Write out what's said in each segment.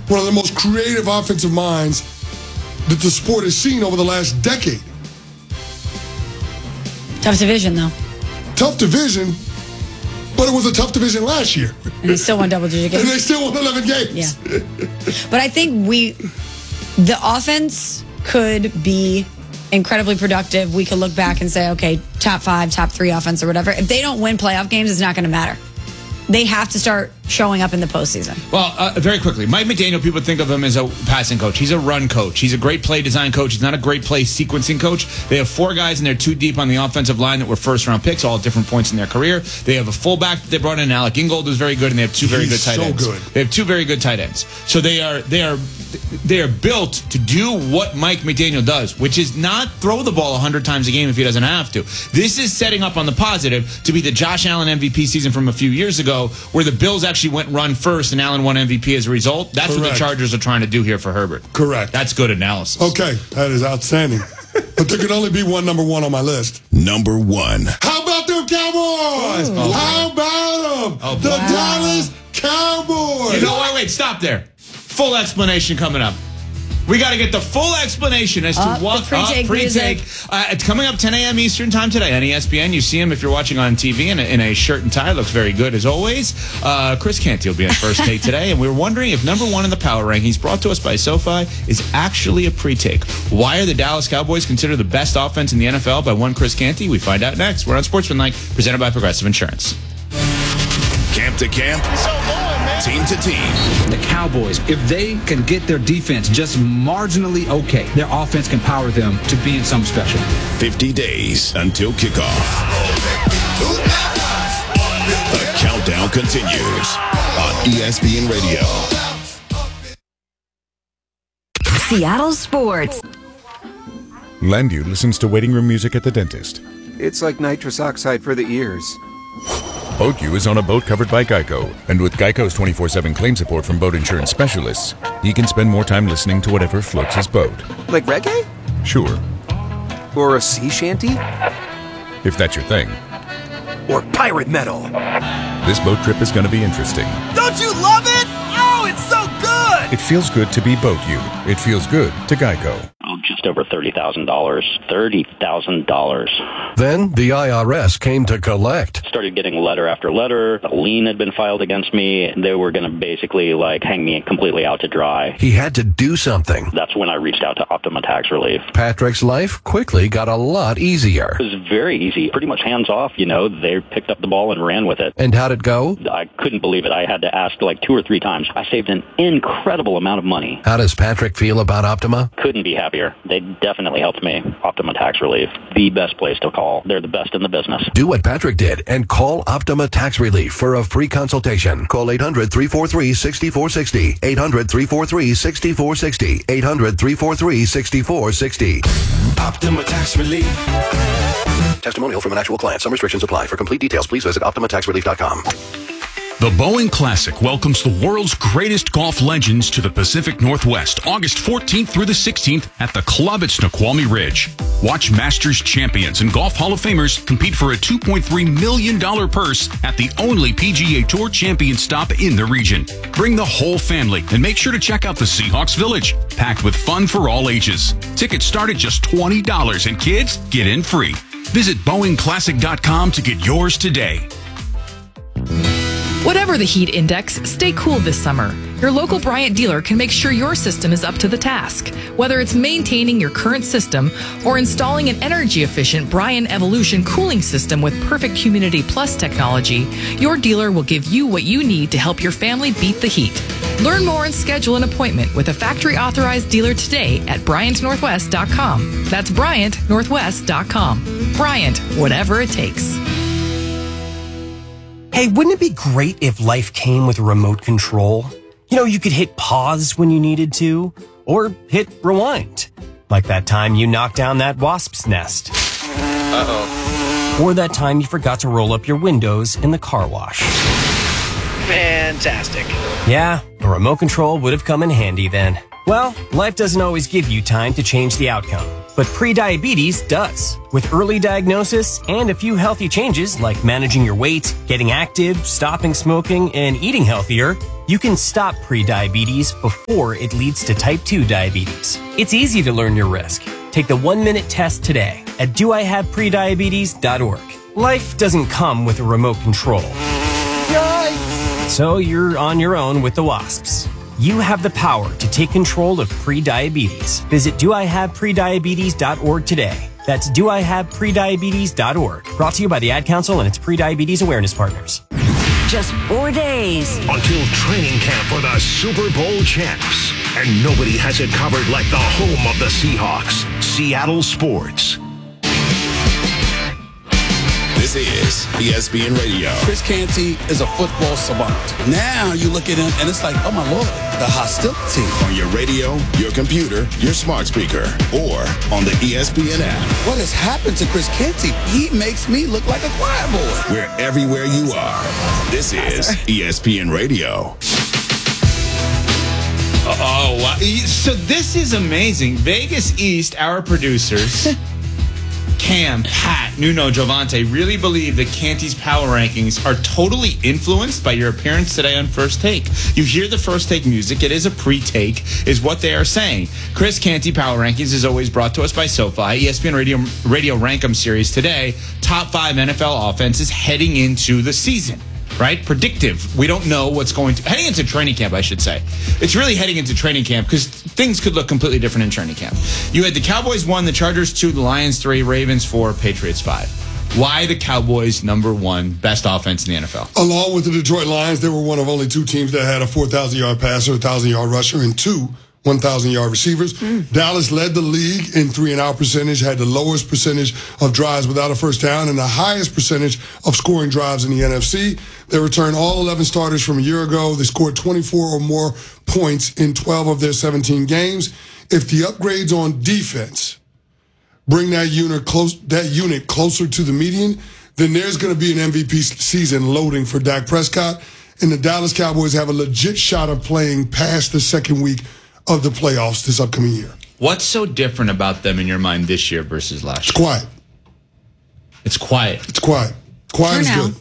one of the most creative offensive minds that the sport has seen over the last decade. Tough division, though. Tough division, but it was a tough division last year. And they still won double-digit games. And they still won 11 games. Yeah. But I think the offense could be incredibly productive. We could look back and say, okay, top 5, top 3 offense or whatever. If they don't win playoff games, it's not going to matter. They have to start showing up in the postseason. Well, very quickly, Mike McDaniel, people think of him as a passing coach. He's a run coach. He's a great play design coach. He's not a great play sequencing coach. They have 4 guys, and they're 2 deep on the offensive line that were first-round picks, all at different points in their career. They have a fullback that they brought in, Alec Ingold, who's very good, and they have 2 very good tight ends. Good. They have 2 very good tight ends. So they are built to do what Mike McDaniel does, which is not throw the ball 100 times a game if he doesn't have to. This is setting up on the positive to be the Josh Allen MVP season from a few years ago, where the Bills actually went run first and Allen won MVP as a result. That's Correct. what the Chargers are trying to do here for Herbert. Correct. That's good analysis. Okay, that is outstanding. But there could only be one number 1 on my list. Number 1. How about them Cowboys? Oh, How about them? The Dallas Cowboys. You know what? Wait, stop there. Full explanation coming up. We got to get the full explanation as to what pre-take. It's coming up 10 a.m. Eastern time today on ESPN. You see him if you're watching on TV in a shirt and tie. Looks very good as always. Chris Canty will be on First Take today, and we're wondering if number 1 in the power rankings, brought to us by SoFi, is actually a pre-take. Why are the Dallas Cowboys considered the best offense in the NFL by one Chris Canty? We find out next. We're on Sportsmanlike, presented by Progressive Insurance. Camp to camp, team to team. The Cowboys, if they can get their defense just marginally okay, their offense can power them to being something special. 50 days until kickoff. The countdown continues on ESPN Radio. Seattle Sports. Landu listens to waiting room music at the dentist. It's like nitrous oxide for the ears. BoatU is on a boat covered by Geico, and with Geico's 24/7 claim support from boat insurance specialists, he can spend more time listening to whatever floats his boat. Like reggae? Sure, Or a sea shanty? if that's your thing. Or pirate metal? This boat trip is going to be interesting. Don't you love it? Oh, it's so good! It feels good to be BoatU. It feels good to Geico. Just over $30,000. $30,000. Then the IRS came to collect. Started getting letter after letter. A lien had been filed against me. They were going to basically hang me completely out to dry. He had to do something. That's when I reached out to Optima Tax Relief. Patrick's life quickly got a lot easier. It was very easy. Pretty much hands off, They picked up the ball and ran with it. And how'd it go? I couldn't believe it. I had to ask 2 or 3 times. I saved an incredible amount of money. How does Patrick feel about Optima? Couldn't be happier. They definitely helped me. Optima Tax Relief, the best place to call. They're the best in the business. Do what Patrick did and call Optima Tax Relief for a free consultation. Call 800-343-6460. 800-343-6460. 800-343-6460. Optima Tax Relief. Testimonial from an actual client. Some restrictions apply. For complete details, please visit OptimaTaxRelief.com. The Boeing Classic welcomes the world's greatest golf legends to the Pacific Northwest, August 14th through the 16th at the club at Snoqualmie Ridge. Watch Masters champions and Golf Hall of Famers compete for a $2.3 million purse at the only PGA Tour champion stop in the region. Bring the whole family and make sure to check out the Seahawks Village, packed with fun for all ages. Tickets start at just $20 and kids get in free. Visit BoeingClassic.com to get yours today. Whatever the heat index, stay cool this summer. Your local Bryant dealer can make sure your system is up to the task. Whether it's maintaining your current system or installing an energy-efficient Bryant Evolution cooling system with perfect Humidity Plus technology, your dealer will give you what you need to help your family beat the heat. Learn more and schedule an appointment with a factory-authorized dealer today at BryantNorthwest.com. That's BryantNorthwest.com. Bryant, whatever it takes. Hey, wouldn't it be great if life came with a remote control? You could hit pause when you needed to, or hit rewind. Like that time you knocked down that wasp's nest. Uh-oh. Or that time you forgot to roll up your windows in the car wash. Fantastic. Yeah, a remote control would have come in handy then. Well, life doesn't always give you time to change the outcome. But prediabetes does. With early diagnosis and a few healthy changes like managing your weight, getting active, stopping smoking, and eating healthier, you can stop prediabetes before it leads to type 2 diabetes. It's easy to learn your risk. Take the 1-minute test today at doihaveprediabetes.org. Life doesn't come with a remote control. Yikes! So you're on your own with the wasps. You have the power to take control of prediabetes. Visit doihaveprediabetes.org today. That's doihaveprediabetes.org. Brought to you by the Ad Council and its pre-diabetes awareness partners. Just 4 days until training camp for the Super Bowl champs. And nobody has it covered like the home of the Seahawks, Seattle Sports. This is ESPN Radio. Chris Canty is a football savant. Now you look at him and it's like, oh my Lord, the hostility. On your radio, your computer, your smart speaker, or on the ESPN app. What has happened to Chris Canty? He makes me look like a choir boy. We're everywhere you are. This is ESPN Radio. Oh, wow. So this is amazing. Vegas East, our producers, Cam, Pat, Nuno, Jovante, really believe that Canty's power rankings are totally influenced by your appearance today on First Take. You hear the First Take music. It is a pre-take, is what they are saying. Chris Canty Power Rankings is always brought to us by SoFi. ESPN Radio Rankem series today. Top 5 NFL offenses heading into the season. Right? Predictive. We don't know what's going to... Heading into training camp, I should say. It's really heading into training camp because things could look completely different in training camp. You had the Cowboys 1, the Chargers 2, the Lions 3, Ravens 4, Patriots 5. Why the Cowboys number 1 best offense in the NFL? Along with the Detroit Lions, they were one of only 2 teams that had a 4,000-yard passer, a 1,000-yard rusher, and 2 1,000-yard receivers. Dallas led the league in 3-and-out percentage, had the lowest percentage of drives without a first down, and the highest percentage of scoring drives in the NFC. They returned all 11 starters from a year ago. They scored 24 or more points in 12 of their 17 games. If the upgrades on defense bring that unit closer to the median, then there's going to be an MVP season loading for Dak Prescott, and the Dallas Cowboys have a legit shot of playing past the second week of the playoffs this upcoming year. What's so different about them in your mind this year versus last year? It's quiet. It's quiet. It's quiet. Quiet is good.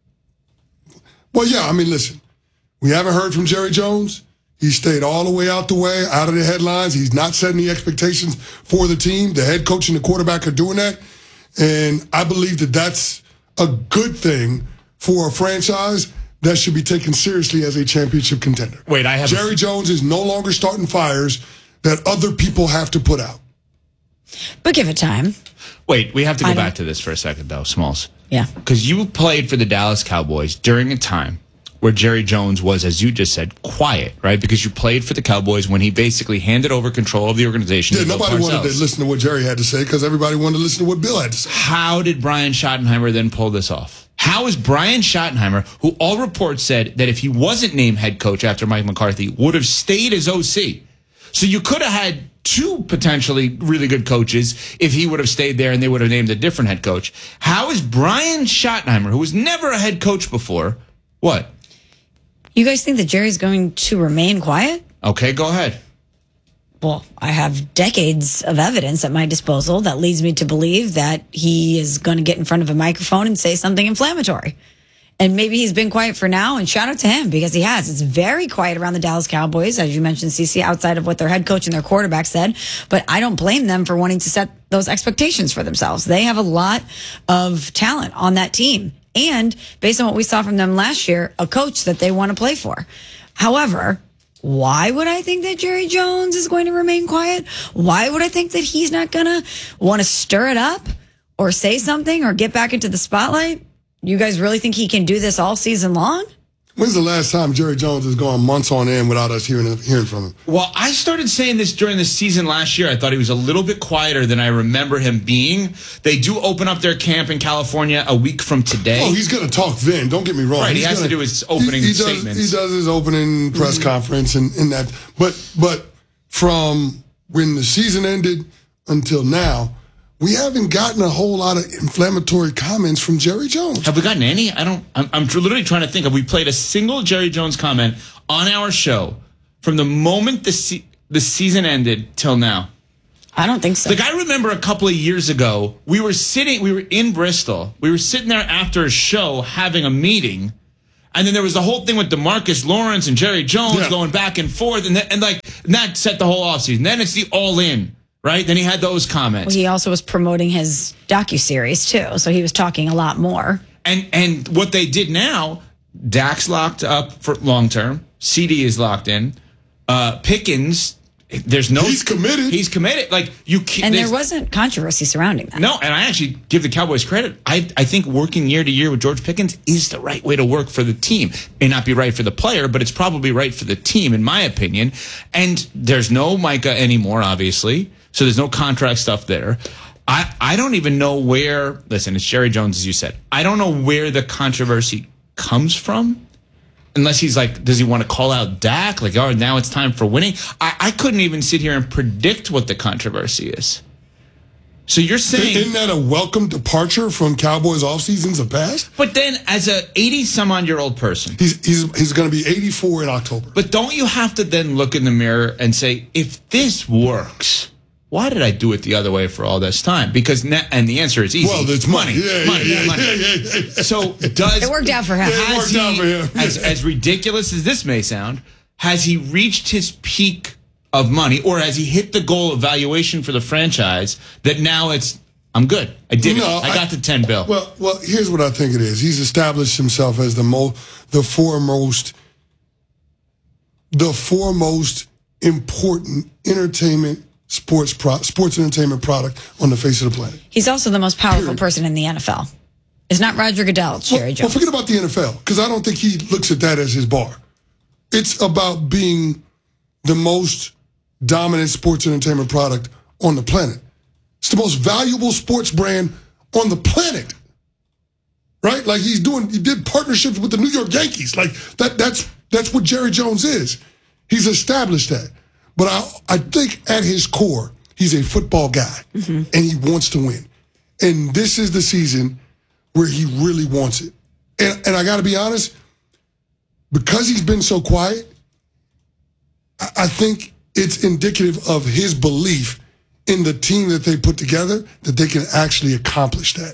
Well, yeah, I mean, listen, we haven't heard from Jerry Jones. He stayed all the way out of the headlines. He's not setting the expectations for the team. The head coach and the quarterback are doing that. And I believe that that's a good thing for a franchise that should be taken seriously as a championship contender. Wait, Jerry Jones is no longer starting fires that other people have to put out. But give it time. Wait, we have to go back to this for a second, though, Smalls. Yeah. Because you played for the Dallas Cowboys during a time where Jerry Jones was, as you just said, quiet, right? Because you played for the Cowboys when he basically handed over control of the organization. Yeah, nobody wanted to listen to what Jerry had to say because everybody wanted to listen to what Bill had to say. How did Brian Schottenheimer then pull this off? How is Brian Schottenheimer, who all reports said that if he wasn't named head coach after Mike McCarthy, would have stayed as OC? So you could have had 2 potentially really good coaches if he would have stayed there and they would have named a different head coach. How is Brian Schottenheimer, who was never a head coach before, what? You guys think that Jerry's going to remain quiet? Okay, go ahead. Well, I have decades of evidence at my disposal that leads me to believe that he is going to get in front of a microphone and say something inflammatory. And maybe he's been quiet for now, and shout out to him because he has. It's very quiet around the Dallas Cowboys, as you mentioned, CeCe, outside of what their head coach and their quarterback said. But I don't blame them for wanting to set those expectations for themselves. They have a lot of talent on that team. And based on what we saw from them last year, a coach that they want to play for. However, why would I think that Jerry Jones is going to remain quiet? Why would I think that he's not going to want to stir it up or say something or get back into the spotlight? You guys really think he can do this all season long? When's the last time Jerry Jones has gone months on end without us hearing from him? Well, I started saying this during the season last year. I thought he was a little bit quieter than I remember him being. They do open up their camp in California a week from today. Oh, he's going to talk then. Don't get me wrong. Right, he has to do his opening statements. He does his opening press conference and that. But from when the season ended until now, we haven't gotten a whole lot of inflammatory comments from Jerry Jones. Have we gotten any? I'm literally trying to think. Have we played a single Jerry Jones comment on our show from the moment the season ended till now? I don't think so. Like, I remember a couple of years ago, we were in Bristol. We were sitting there after a show having a meeting. And then there was the whole thing with DeMarcus Lawrence and Jerry Jones going back and forth. And that set the whole offseason. Then it's the all-in, right? Then he had those comments. Well, he also was promoting his docuseries, too. So he was talking a lot more. And what they did now, Dak's locked up for long-term. CD is locked in. Pickens... He's committed. He's committed. Like and there wasn't controversy surrounding that. No, and I actually give the Cowboys credit. I think working year to year with George Pickens is the right way to work for the team. May not be right for the player, but it's probably right for the team, in my opinion. And there's no Micah anymore, obviously, so there's no contract stuff there. I don't even know where. Listen, it's Jerry Jones, as you said. I don't know where the controversy comes from. Unless he's like, does he want to call out Dak? Like, oh, now it's time for winning. I couldn't even sit here and predict what the controversy is. So you're saying... Isn't that a welcome departure from Cowboys off seasons of past? But then as a 80-some-odd-year-old person... He's going to be 84 in October. But don't you have to then look in the mirror and say, if this works... Why did I do it the other way for all this time? Because and the answer is easy. Well, it's money. Money. So it worked out for him. As ridiculous as this may sound, has he reached his peak of money, or has he hit the goal of valuation for the franchise that now it's I'm good. I did it. I got the $10 billion. Well, here's what I think it is. He's established himself as the foremost important entertainment. Sports entertainment product on the face of the planet. He's also the most powerful person in the NFL. It's not Roger Goodell, it's Jerry Jones. Well, forget about the NFL, because I don't think he looks at that as his bar. It's about being the most dominant sports entertainment product on the planet. It's the most valuable sports brand on the planet. Right? Like he did partnerships with the New York Yankees. Like that's what Jerry Jones is. He's established that. But I think at his core, he's a football guy, and he wants to win. And this is the season where he really wants it. And I got to be honest, because he's been so quiet, I think it's indicative of his belief in the team that they put together that they can actually accomplish that.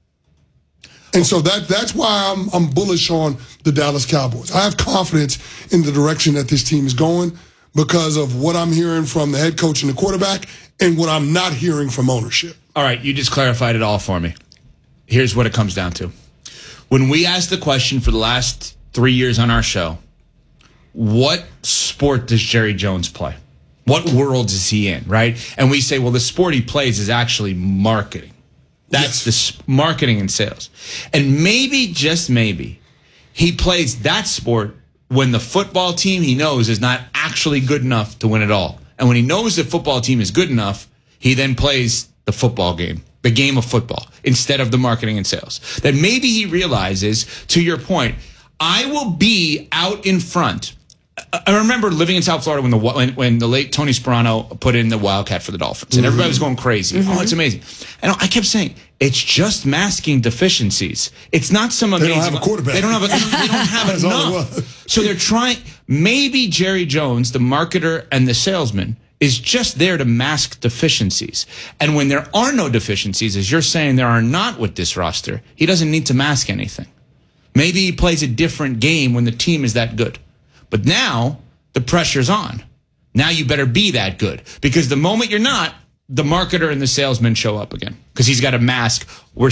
And so that's why I'm bullish on the Dallas Cowboys. I have confidence in the direction that this team is going, because of what I'm hearing from the head coach and the quarterback and what I'm not hearing from ownership. All right, you just clarified it all for me. Here's what it comes down to. When we asked the question for the last 3 years on our show, what sport does Jerry Jones play? What world is he in, right? And we say, well, the sport he plays is actually marketing. That's the marketing and sales. And maybe, just maybe, he plays that sport when the football team he knows is not actually good enough to win it all. And when he knows the football team is good enough, he then plays the football game, the game of football, instead of the marketing and sales. That maybe he realizes, to your point, I will be out in front. I remember living in South Florida when the late Tony Sperano put in the Wildcat for the Dolphins, and everybody was going crazy. Oh, it's amazing. And I kept saying, it's just masking deficiencies. It's not some amazing. They don't have a quarterback. They don't have enough. So they're trying. Maybe Jerry Jones, the marketer and the salesman, is just there to mask deficiencies. And when there are no deficiencies, as you're saying there are not with this roster, he doesn't need to mask anything. Maybe he plays a different game when the team is that good. But now the pressure's on. Now you better be that good, because the moment you're not, the marketer and the salesman show up again, because he's got to mask we're a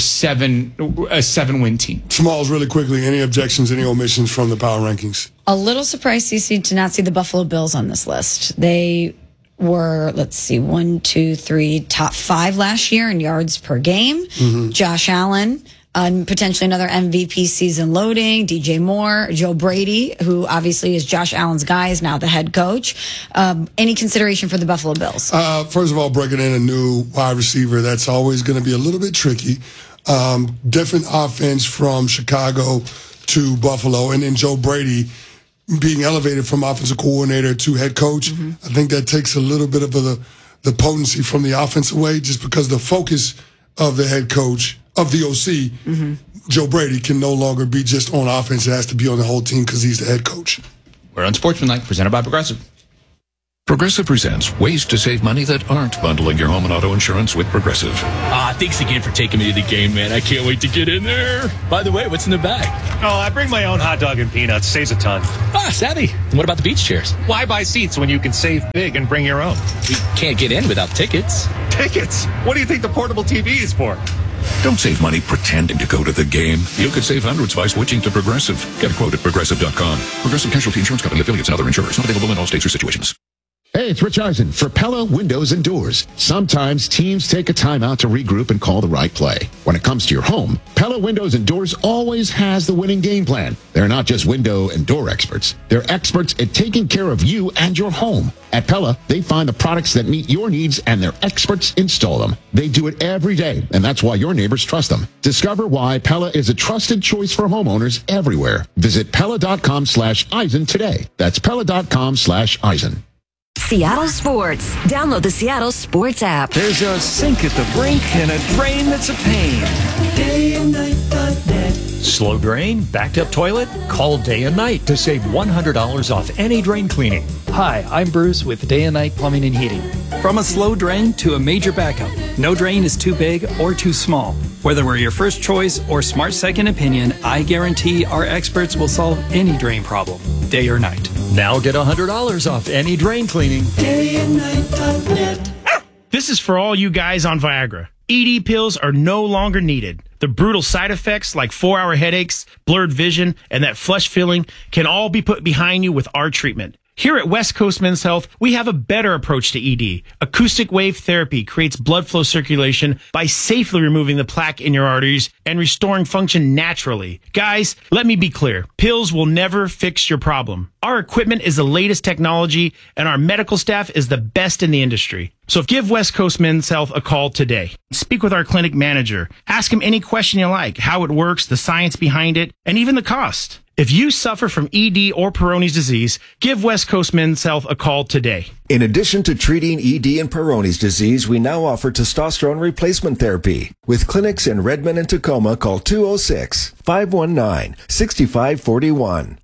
7-win team. Smalls, really quickly, any objections, any omissions from the power rankings? A little surprised, CC, to not see the Buffalo Bills on this list. They were, let's see, 1, 2, 3, top 5 last year in yards per game. Josh Allen, potentially another MVP season loading. DJ Moore, Joe Brady, who obviously is Josh Allen's guy, is now the head coach. Any consideration for the Buffalo Bills? First of all, breaking in a new wide receiver, that's always going to be a little bit tricky. Different offense from Chicago to Buffalo, and then Joe Brady being elevated from offensive coordinator to head coach. I think that takes a little bit of the potency from the offense away, just because the focus of the head coach, of the OC, Joe Brady, can no longer be just on offense. It has to be on the whole team because he's the head coach. We're Unsportsmanlike, presented by Progressive. Progressive presents ways to save money that aren't bundling your home and auto insurance with Progressive. Thanks again for taking me to the game, man. I can't wait to get in there. By the way, what's in the bag? Oh, I bring my own hot dog and peanuts. Saves a ton. Savvy. And what about the beach chairs? Why buy seats when you can save big and bring your own? We can't get in without tickets. Tickets? What do you think the portable TV is for? Don't save money pretending to go to the game. You could save hundreds by switching to Progressive. Get a quote at Progressive.com. Progressive Casualty Insurance Company, affiliates, and other insurers. Not available in all states or situations. Hey, it's Rich Eisen for Pella Windows and Doors. Sometimes teams take a timeout to regroup and call the right play. When it comes to your home, Pella Windows and Doors always has the winning game plan. They're not just window and door experts. They're experts at taking care of you and your home. At Pella, they find the products that meet your needs and their experts install them. They do it every day, and that's why your neighbors trust them. Discover why Pella is a trusted choice for homeowners everywhere. Visit Pella.com/Eisen today. That's Pella.com/Eisen. Seattle Sports. Download the Seattle Sports app. There's a sink at the brink and a drain that's a pain. DayandNight.net. Slow drain? Backed up toilet? Call Day and Night to save $100 off any drain cleaning. Hi, I'm Bruce with Day and Night Plumbing and Heating. From a slow drain to a major backup, no drain is too big or too small. Whether we're your first choice or smart second opinion, I guarantee our experts will solve any drain problem, day or night. Now get $100 off any drain cleaning. DayandNight.net. This is for all you guys on Viagra. ED pills are no longer needed. The brutal side effects like 4-hour headaches, blurred vision, and that flush feeling can all be put behind you with our treatment. Here at West Coast Men's Health, we have a better approach to ED. Acoustic wave therapy creates blood flow circulation by safely removing the plaque in your arteries and restoring function naturally. Guys, let me be clear. Pills will never fix your problem. Our equipment is the latest technology, and our medical staff is the best in the industry. So give West Coast Men's Health a call today. Speak with our clinic manager. Ask him any question you like, how it works, the science behind it, and even the cost. If you suffer from ED or Peyronie's disease, give West Coast Men's Health a call today. In addition to treating ED and Peyronie's disease, we now offer testosterone replacement therapy. With clinics in Redmond and Tacoma, call 206-519-6541.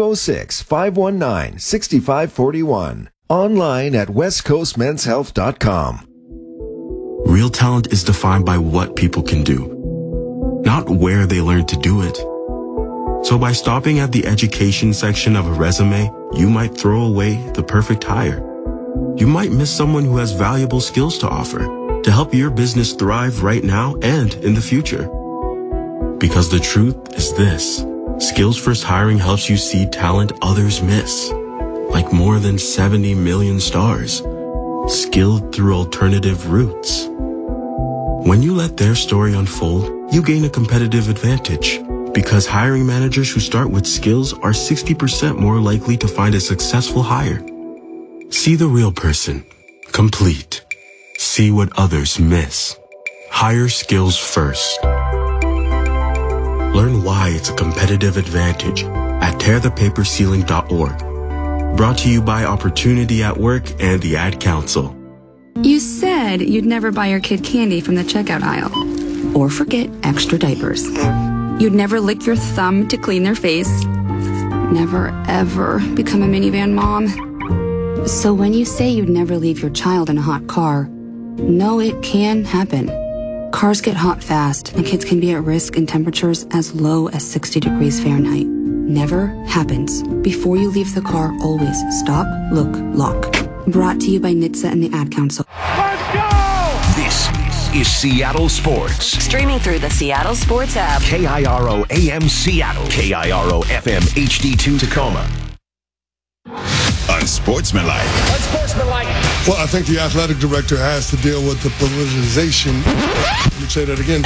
206-519-6541. Online at westcoastmenshealth.com. Real talent is defined by what people can do, not where they learn to do it. So by stopping at the education section of a resume, you might throw away the perfect hire. You might miss someone who has valuable skills to offer to help your business thrive right now and in the future. Because the truth is this: Skills First Hiring helps you see talent others miss, like more than 70 million stars, skilled through alternative routes. When you let their story unfold, you gain a competitive advantage. Because hiring managers who start with skills are 60% more likely to find a successful hire. See the real person. Complete. See what others miss. Hire skills first. Learn why it's a competitive advantage at tearthepaperceiling.org. Brought to you by Opportunity at Work and the Ad Council. You said you'd never buy your kid candy from the checkout aisle. Or forget extra diapers. You'd never lick your thumb to clean their face. Never, ever become a minivan mom. So when you say you'd never leave your child in a hot car, know it can happen. Cars get hot fast, and kids can be at risk in temperatures as low as 60 degrees Fahrenheit. Never happens. Before you leave the car, always stop, look, lock. Brought to you by NHTSA and the Ad Council. Let's go! This is Seattle Sports. Streaming through the Seattle Sports app. KIRO AM Seattle. KIRO FM HD2 Tacoma. Unsportsmanlike. Unsportsmanlike. Well, I think the athletic director has to deal with the politicization. Let me say that again.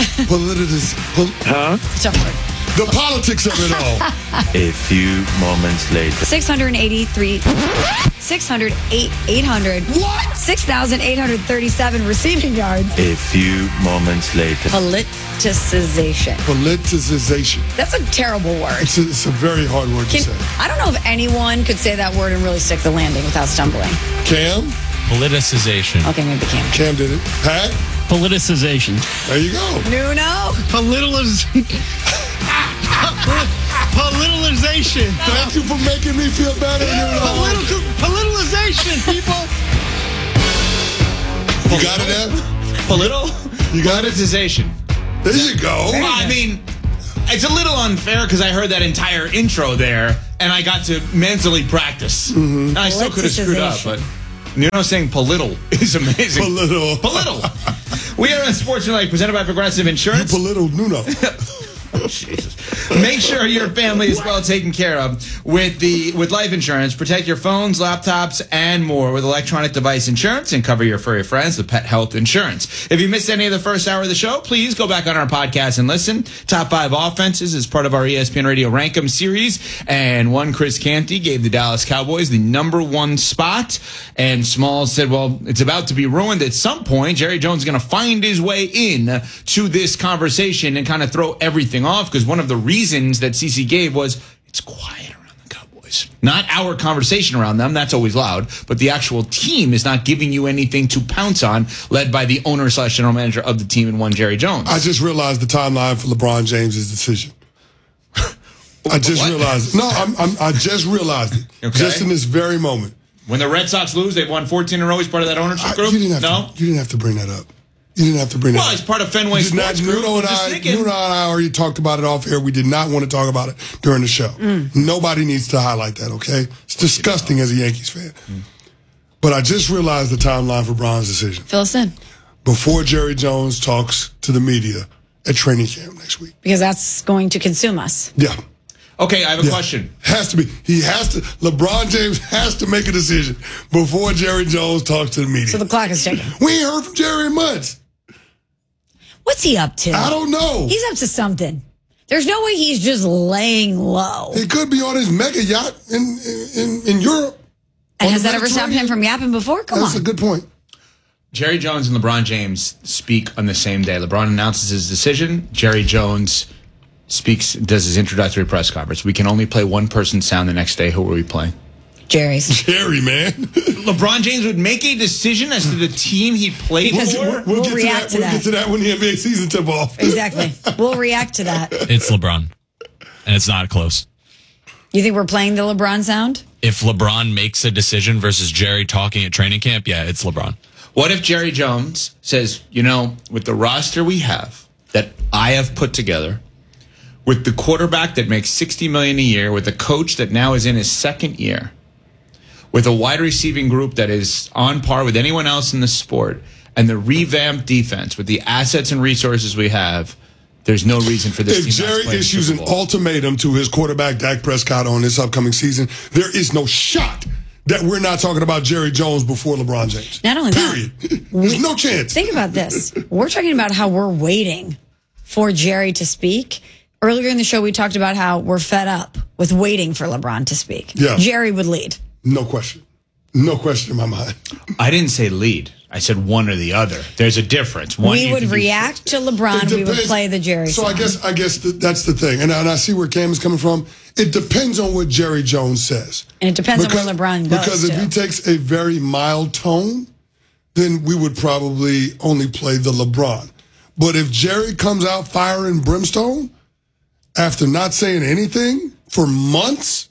The politics of it all. A few moments later. 608,837 receiving yards. A few moments later. Politicization. Politicization. That's a terrible word. It's a very hard word to say. I don't know if anyone could say that word and really stick the landing without stumbling. Cam? Politicization. Okay, maybe Cam. Cam did it. Pat? Politicization. There you go. Nuno? Politicization. Thank you for making me feel better, Nuno. Politicization, people. You got it, Ev? Political? You got it? Politicization. There you go. Well, I mean, it's a little unfair because I heard that entire intro there, and I got to mentally practice. And I still could have screwed up, but saying political is amazing. Political. We are on Sports Tonight, presented by Progressive Insurance. You political Nuno. Jesus. Make sure your family is well taken care of with life insurance. Protect your phones, laptops, and more with electronic device insurance, and cover your furry friends with pet health insurance. If you missed any of the first hour of the show, please go back on our podcast and listen. Top 5 offenses is part of our ESPN Radio Rankem series, and one Chris Canty gave the Dallas Cowboys the number 1 spot, and Smalls said, well, it's about to be ruined at some point. Jerry Jones is going to find his way in to this conversation and kind of throw everything off, because one of the reasons that CC gave was it's quiet around the Cowboys. Not our conversation around them, that's always loud, but the actual team is not giving you anything to pounce on, led by the owner/general manager of the team and one Jerry Jones. I just realized the timeline for LeBron James' decision. I just realized it. No, I just realized it. Okay. Just in this very moment. When the Red Sox lose, they've won 14 in a row. He's part of that ownership group? You didn't have to bring that up. You didn't have to bring that up. Well, he's part of Fenway Sports Group. Nuno and I already talked about it off air. We did not want to talk about it during the show. Nobody needs to highlight that, okay? It's disgusting as a Yankees fan. But I just realized the timeline for Bron's decision. Fill us in. Before Jerry Jones talks to the media at training camp next week. Because that's going to consume us. Yeah. Okay, I have a question. Has to be. LeBron James has to make a decision before Jerry Jones talks to the media. So the clock is ticking. We ain't heard from Jerry in months. What's he up to? I don't know. He's up to something. There's no way he's just laying low. He could be on his mega yacht in Europe. And has that ever stopped him from yapping before? Come on. That's a good point. Jerry Jones and LeBron James speak on the same day. LeBron announces his decision. Jerry Jones does his introductory press conference. We can only play one person's sound the next day. Who are we playing? Jerry's. Jerry, man. LeBron James would make a decision as to the team he played for? We'll react to that. We'll get to that when the NBA season tip off. Exactly. We'll react to that. It's LeBron. And it's not close. You think we're playing the LeBron sound? If LeBron makes a decision versus Jerry talking at training camp, yeah, it's LeBron. What if Jerry Jones says, with the roster we have that I have put together, with the quarterback that makes $60 million a year, with a coach that now is in his second year, with a wide receiving group that is on par with anyone else in the sport, and the revamped defense with the assets and resources we have, there's no reason for this team not to play in the Super Bowl. If Jerry issues an ultimatum to his quarterback, Dak Prescott, on this upcoming season, there is no shot that we're not talking about Jerry Jones before LeBron James. Not only Period. that. There's no chance. Think about this. We're talking about how we're waiting for Jerry to speak. Earlier in the show, we talked about how we're fed up with waiting for LeBron to speak. Yeah. Jerry would lead. No question. No question in my mind. I didn't say lead. I said one or the other. There's a difference. We would react to LeBron. We would play the Jerry song. So I guess that's the thing. And I see where Cam is coming from. It depends on what Jerry Jones says. And it depends on where LeBron goes, because if he takes a very mild tone, then we would probably only play the LeBron. But if Jerry comes out fire and brimstone after not saying anything for months,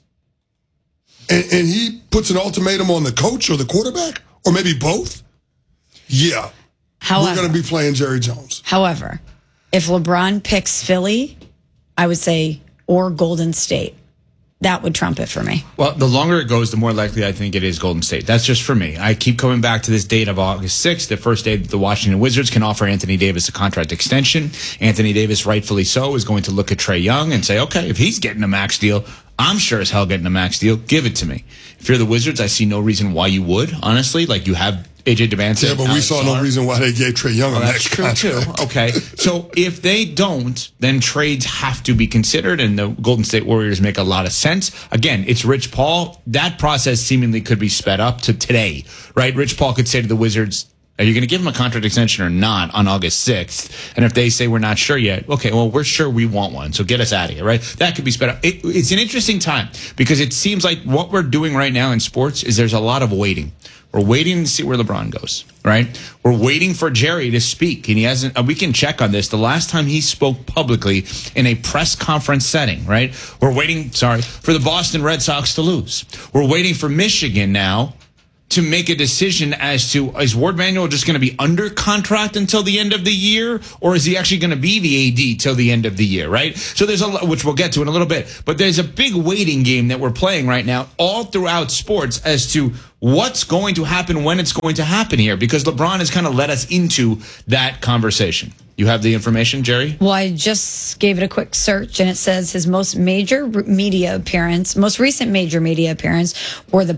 and he puts an ultimatum on the coach or the quarterback, or maybe both, yeah, we're going to be playing Jerry Jones. However, if LeBron picks Philly, I would say, or Golden State, that would trump it for me. Well, the longer it goes, the more likely I think it is Golden State. That's just for me. I keep coming back to this date of August 6th, the first day that the Washington Wizards can offer Anthony Davis a contract extension. Anthony Davis, rightfully so, is going to look at Trae Young and say, okay, if he's getting a max deal, I'm sure as hell getting a max deal. Give it to me. If you're the Wizards, I see no reason why you would, honestly. Like, you have AJ Demancey. Yeah, but we saw no reason why they gave Trae Young a max contract. Too. Okay, so if they don't, then trades have to be considered, and the Golden State Warriors make a lot of sense. Again, it's Rich Paul. That process seemingly could be sped up to today, right? Rich Paul could say to the Wizards, are you going to give him a contract extension or not on August 6th? And if they say we're not sure yet, okay, well, we're sure we want one, so get us out of here, right? That could be sped up. It's an interesting time because it seems like what we're doing right now in sports is there's a lot of waiting. We're waiting to see where LeBron goes, right? We're waiting for Jerry to speak, and he hasn't. We can check on this. The last time he spoke publicly in a press conference setting, right? We're waiting, for the Boston Red Sox to lose. We're waiting for Michigan now to make a decision as to, is Ward Manuel just going to be under contract until the end of the year, or is he actually going to be the AD till the end of the year, right? So there's which we'll get to in a little bit, but there's a big waiting game that we're playing right now all throughout sports as to what's going to happen when it's going to happen here, because LeBron has kind of led us into that conversation. You have the information, Jerry? Well, I just gave it a quick search, and it says his most recent major media appearance were the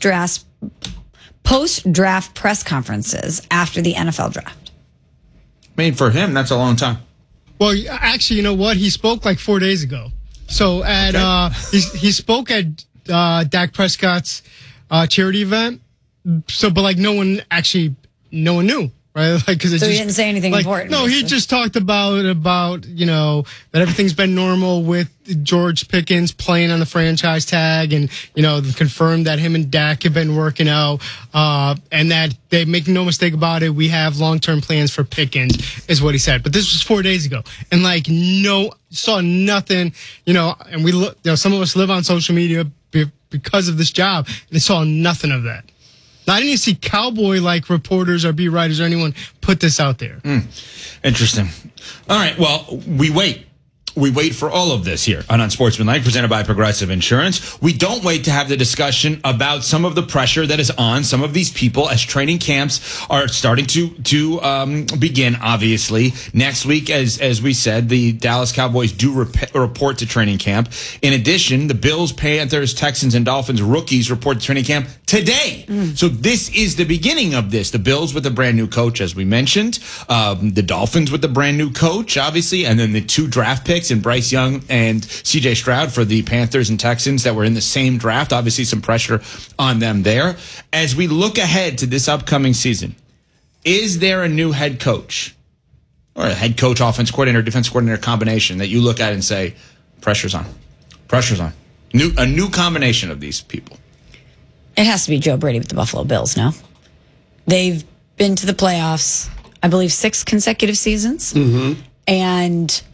post-draft press conferences after the NFL draft. I mean, for him, that's a long time. Well, actually, you know what? He spoke like 4 days ago. So he spoke at Dak Prescott's charity event. So, but like no one knew. Right, like because he didn't say anything important. No, he just talked about that everything's been normal with George Pickens playing on the franchise tag, and confirmed that him and Dak have been working out, and that they make no mistake about it. We have long-term plans for Pickens, is what he said. But this was 4 days ago, and saw nothing. And we some of us live on social media because of this job, and they saw nothing of that. Now, I didn't even see Cowboy reporters or beat writers or anyone put this out there. Interesting. All right. Well, we wait. We wait for all of this here on Unsportsmanlike, presented by Progressive Insurance. We don't wait to have the discussion about some of the pressure that is on some of these people as training camps are starting to begin, obviously. Next week, as we said, the Dallas Cowboys do report to training camp. In addition, the Bills, Panthers, Texans, and Dolphins rookies report to training camp today. So this is the beginning of this. The Bills with a brand new coach, as we mentioned. The Dolphins with a brand new coach, obviously. And then the 2 draft picks in Bryce Young and C.J. Stroud for the Panthers and Texans that were in the same draft. Obviously, some pressure on them there. As we look ahead to this upcoming season, is there a new head coach or a head coach, offense coordinator, defense coordinator combination that you look at and say, pressure's on? Pressure's on. A new combination of these people. It has to be Joe Brady with the Buffalo Bills, no? They've been to the playoffs, I believe, 6 consecutive seasons. And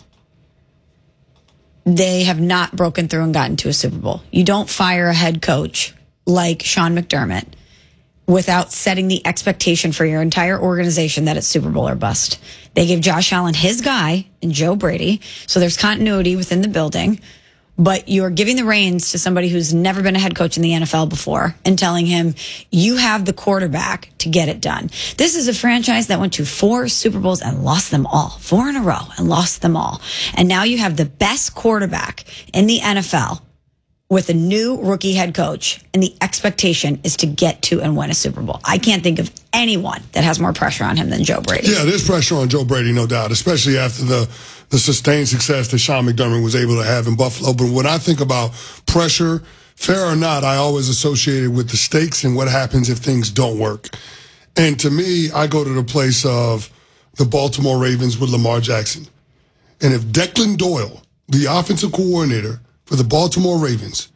they have not broken through and gotten to a Super Bowl. You don't fire a head coach like Sean McDermott without setting the expectation for your entire organization that it's Super Bowl or bust. They gave Josh Allen his guy and Joe Brady, so there's continuity within the building. But you're giving the reins to somebody who's never been a head coach in the NFL before and telling him, you have the quarterback to get it done. This is a franchise that went to 4 Super Bowls and lost them all. 4 in a row and lost them all. And now you have the best quarterback in the NFL with a new rookie head coach, and the expectation is to get to and win a Super Bowl. I can't think of anyone that has more pressure on him than Joe Brady. Yeah, there's pressure on Joe Brady, no doubt, especially after the sustained success that Sean McDermott was able to have in Buffalo. But when I think about pressure, fair or not, I always associate it with the stakes and what happens if things don't work. And to me, I go to the place of the Baltimore Ravens with Lamar Jackson. And if Declan Doyle, the offensive coordinator for the Baltimore Ravens,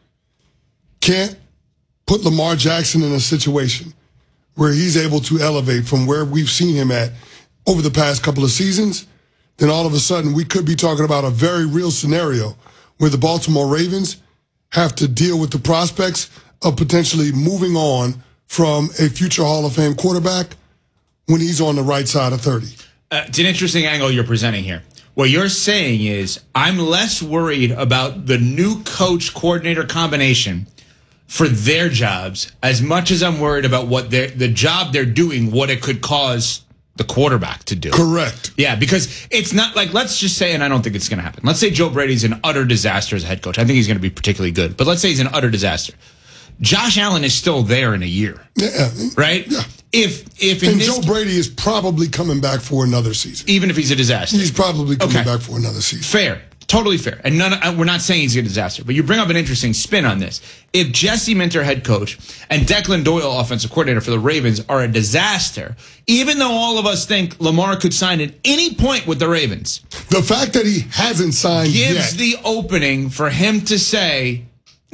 can't put Lamar Jackson in a situation where he's able to elevate from where we've seen him at over the past couple of seasons, then all of a sudden we could be talking about a very real scenario where the Baltimore Ravens have to deal with the prospects of potentially moving on from a future Hall of Fame quarterback when he's on the right side of 30. It's an interesting angle you're presenting here. What you're saying is I'm less worried about the new coach-coordinator combination for their jobs as much as I'm worried about what the job they're doing, what it could cause the quarterback to do. Correct. Yeah, because it's not like, let's just say, and I don't think it's going to happen. Let's say Joe Brady's an utter disaster as a head coach. I think he's going to be particularly good. But let's say he's an utter disaster. Josh Allen is still there in a year. Yeah. Right? Yeah. And Joe Brady is probably coming back for another season. Even if he's a disaster. He's probably coming back for another season. Fair. Totally fair. And we're not saying he's a disaster, but you bring up an interesting spin on this. If Jesse Minter, head coach, and Declan Doyle, offensive coordinator for the Ravens, are a disaster, even though all of us think Lamar could sign at any point with the Ravens, the fact that he hasn't signed gives the opening for him to say,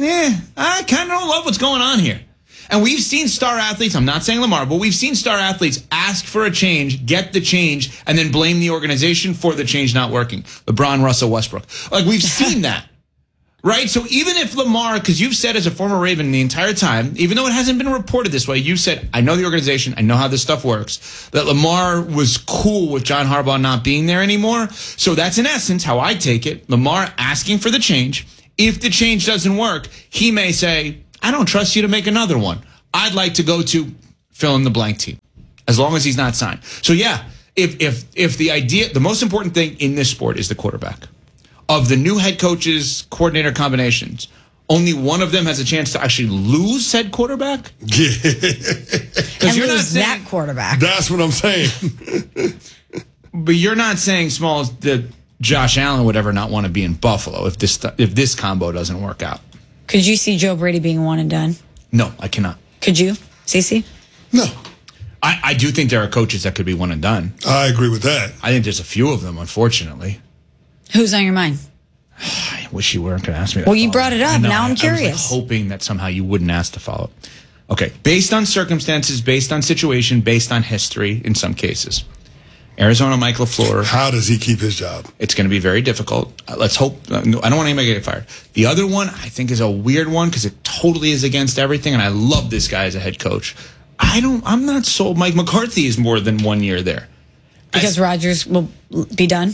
I kind of don't love what's going on here. And we've seen star athletes, I'm not saying Lamar, but we've seen star athletes ask for a change, get the change, and then blame the organization for the change not working. LeBron, Russell, Westbrook. Like, we've seen that. Right? So even if Lamar, because you've said as a former Raven the entire time, even though it hasn't been reported this way, you said, I know the organization, I know how this stuff works, that Lamar was cool with John Harbaugh not being there anymore. So that's in essence how I take it. Lamar asking for the change. If the change doesn't work, he may say, I don't trust you to make another one. I'd like to go to fill in the blank team, as long as he's not signed. So yeah, if the idea, the most important thing in this sport is the quarterback. Of the new head coaches, coordinator combinations, only one of them has a chance to actually lose said quarterback. Yeah. And you're lose not saying, that quarterback. That's what I'm saying. But you're not saying, Smalls, that Josh Allen would ever not want to be in Buffalo if this combo doesn't work out. Could you see Joe Brady being one and done? No, I cannot. Could you, CeCe? No. I do think there are coaches that could be one and done. I agree with that. I think there's a few of them, unfortunately. Who's on your mind? I wish you weren't going to ask me that. Well, you brought it up. Now I'm curious. I was hoping that somehow you wouldn't ask to follow up. Okay. Based on circumstances, based on situation, based on history in some cases. Arizona, Mike LaFleur. How does he keep his job? It's going to be very difficult. Let's hope. I don't want anybody to get fired. The other one, I think, is a weird one because it totally is against everything, and I love this guy as a head coach. I'm not sold. Mike McCarthy is more than 1 year there. Because Rodgers will be done?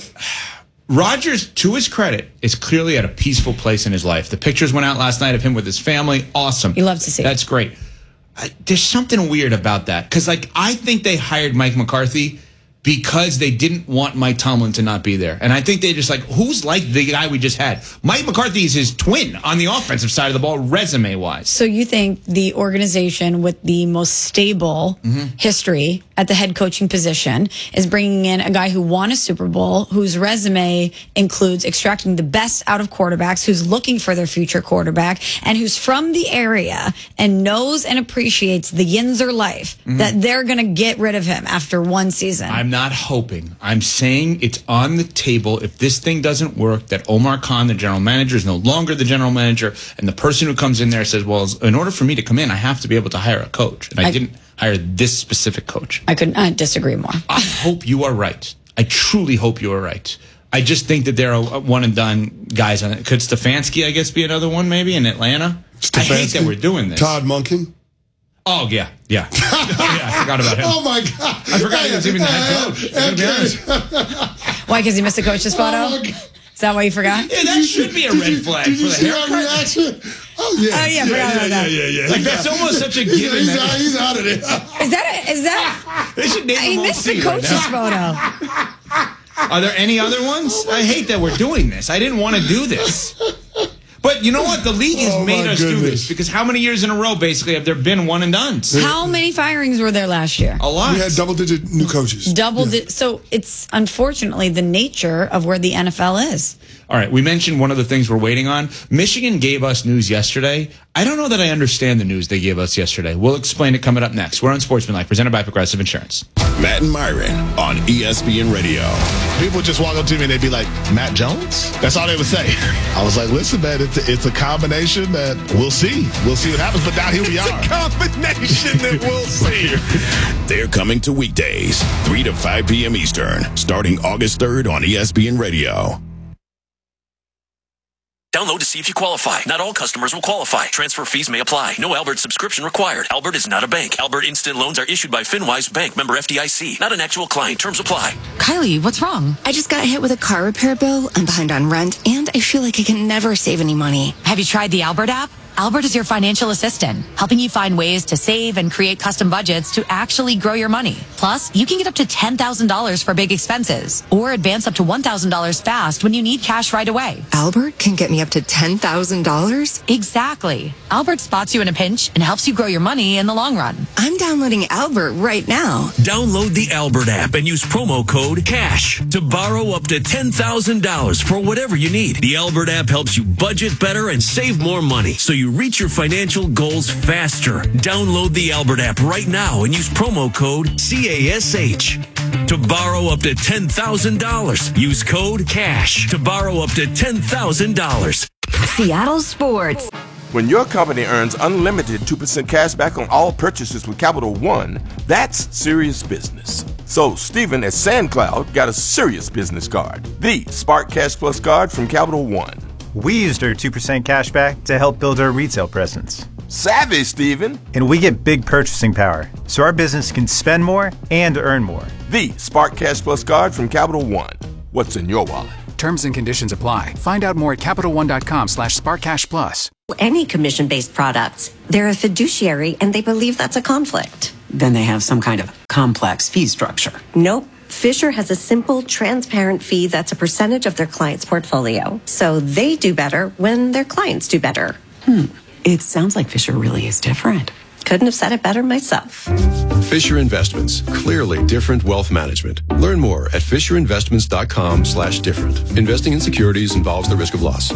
Rodgers, to his credit, is clearly at a peaceful place in his life. The pictures went out last night of him with his family. Awesome. You love to see. That's great. There's something weird about that. Because, I think they hired Mike McCarthy because they didn't want Mike Tomlin to not be there. And I think they just who's like the guy we just had? Mike McCarthy is his twin on the offensive side of the ball, resume-wise. So you think the organization with the most stable history at the head coaching position is bringing in a guy who won a Super Bowl, whose resume includes extracting the best out of quarterbacks, who's looking for their future quarterback, and who's from the area and knows and appreciates the Yinzer life, that they're going to get rid of him after one season? I'm not hoping. I'm saying it's on the table. If this thing doesn't work, that Omar Khan, the general manager, is no longer the general manager, and the person who comes in there says, well, in order for me to come in, I have to be able to hire a coach. And I didn't hire this specific coach. I could not disagree more. I hope you are right. I truly hope you are right. I just think that there are one and done guys on it. Could Stefanski, I guess, be another one maybe in Atlanta? I hate that we're doing this. Todd Monken? Oh, yeah. Yeah. I forgot about him. Oh, my God. I forgot he was even the head coach. To be honest. Why, because he missed the coach's photo? Is that why you forgot? Yeah, that should be a red flag did you for the see haircut. our reaction? Oh, yeah. Oh, yeah, forgot about that. Yeah. That's almost such a given. He's out of there. Is that? They should name He him missed the OC coach's right photo. Are there any other ones? I hate that we're doing this. I didn't want to do this. But you know what? The league has made us do this because how many years in a row, basically, have there been one and dones? How many firings were there last year? A lot. We had double-digit new coaches. So it's unfortunately the nature of where the NFL is. All right, we mentioned one of the things we're waiting on. Michigan gave us news yesterday. I don't know that I understand the news they gave us yesterday. We'll explain it coming up next. We're on Sportsmanlike, presented by Progressive Insurance. Matt and Myron on ESPN Radio. People just walk up to me and they'd be like, Matt Jones? That's all they would say. I was like, listen, man, it's a combination that we'll see. We'll see what happens, but now here we are. It's a combination that we'll see. They're coming to weekdays, 3 to 5 p.m. Eastern, starting August 3rd on ESPN Radio. Download to see if you qualify. Not all customers will qualify. Transfer fees may apply. No Albert subscription required. Albert is not a bank. Albert Instant Loans are issued by FinWise Bank, member FDIC. Not an actual client. Terms apply. Kylie, what's wrong? I just got hit with a car repair bill. I'm behind on rent, and I feel like I can never save any money. Have you tried the Albert app? Albert is your financial assistant, helping you find ways to save and create custom budgets to actually grow your money. Plus, you can get up to $10,000 for big expenses or advance up to $1,000 fast when you need cash right away. Albert can get me up to $10,000? Exactly. Albert spots you in a pinch and helps you grow your money in the long run. I'm downloading Albert right now. Download the Albert app and use promo code CASH to borrow up to $10,000 for whatever you need. The Albert app helps you budget better and save more money so you reach your financial goals faster. Download the Albert app right now and use promo code CASH to borrow up to $10,000. Use code CASH to borrow up to $10,000. Seattle Sports. When your company earns unlimited 2% cash back on all purchases with Capital One, that's serious business. So Stephen at SandCloud got a serious business card, the Spark Cash Plus card from Capital One. We used our 2% cashback to help build our retail presence. Savvy, Steven. And we get big purchasing power, so our business can spend more and earn more. The Spark Cash Plus card from Capital One. What's in your wallet? Terms and conditions apply. Find out more at CapitalOne.com/SparkCashPlus. Any commission-based products, they're a fiduciary and they believe that's a conflict. Then they have some kind of complex fee structure. Nope. Fisher has a simple, transparent fee that's a percentage of their client's portfolio. So they do better when their clients do better. It sounds like Fisher really is different. Couldn't have said it better myself. Fisher Investments. Clearly different wealth management. Learn more at FisherInvestments.com/different. Investing in securities involves the risk of loss.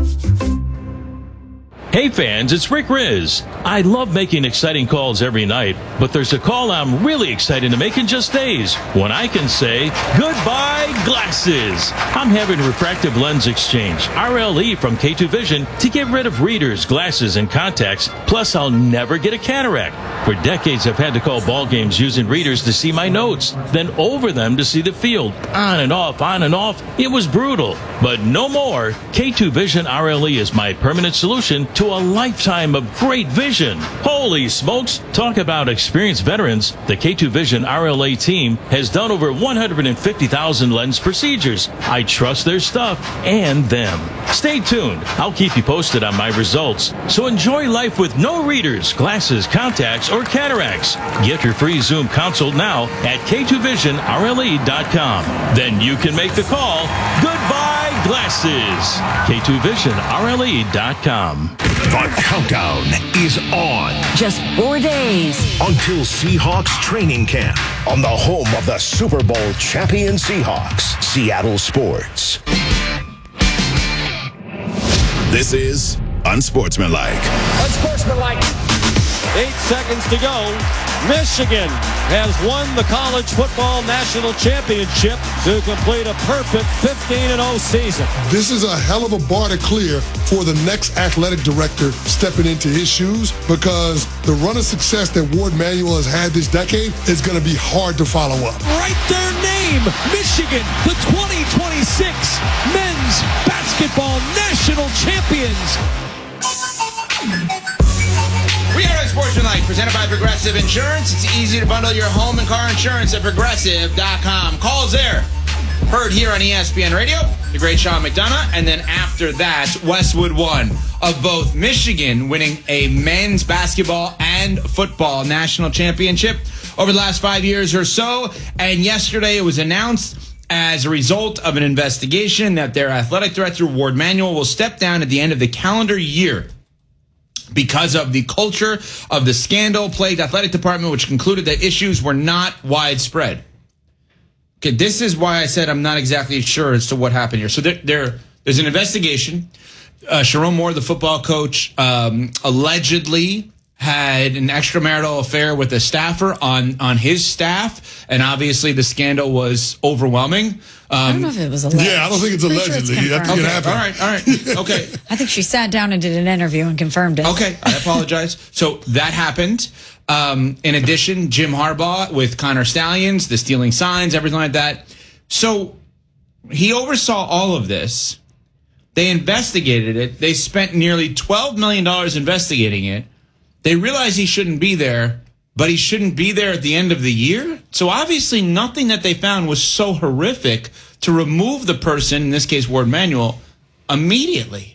Hey fans, it's Rick Riz. I love making exciting calls every night, but there's a call I'm really excited to make in just days when I can say goodbye glasses. I'm having a refractive lens exchange, RLE from K2 Vision, to get rid of readers, glasses, and contacts. Plus, I'll never get a cataract. For decades, I've had to call ball games using readers to see my notes, then over them to see the field. On and off, on and off. It was brutal, but no more. K2 Vision RLE is my permanent solution to a lifetime of great vision. Holy smokes! Talk about experienced veterans. The K2 Vision RLA team has done over 150,000 lens procedures. I trust their stuff and them. Stay tuned. I'll keep you posted on my results. So enjoy life with no readers, glasses, contacts, or cataracts. Get your free Zoom consult now at K2VisionRLE.com. Then you can make the call. Goodbye glasses. K2VisionRLE.com. The countdown is on. Just 4 days until Seahawks training camp on the home of the Super Bowl champion Seahawks, Seattle Sports. This is Unsportsmanlike. Unsportsmanlike. 8 seconds to go. Michigan has won the college football national championship to complete a perfect 15-0 season. This is a hell of a bar to clear for the next athletic director stepping into his shoes, because the run of success that Ward Manuel has had this decade is going to be hard to follow up. Write their name, Michigan, the 2026 men's basketball national champions. We are Unsportsmanlike, presented by Progressive Insurance. It's easy to bundle your home and car insurance at Progressive.com. Calls there. Heard here on ESPN Radio, the great Sean McDonough. And then after that, Westwood won of both Michigan winning a men's basketball and football national championship over the last 5 years or so. And yesterday it was announced as a result of an investigation that their athletic director, Ward Manuel, will step down at the end of the calendar year because of the culture of the scandal-plagued athletic department, which concluded that issues were not widespread. Okay, this is why I said I'm not exactly sure as to what happened here. So there's an investigation. Sharon Moore, the football coach, allegedly had an extramarital affair with a staffer on his staff, and obviously the scandal was overwhelming. I don't know if it was alleged. Yeah, I don't think it's allegedly. Sure That's going to happen. All right. Okay. I think she sat down and did an interview and confirmed it. Okay, I apologize. So that happened. In addition, Jim Harbaugh with Connor Stallions, the stealing signs, everything like that. So he oversaw all of this. They investigated it. They spent nearly $12 million investigating it. They realized he shouldn't be there, but he shouldn't be there at the end of the year. So obviously nothing that they found was so horrific to remove the person, in this case Ward Manuel, immediately.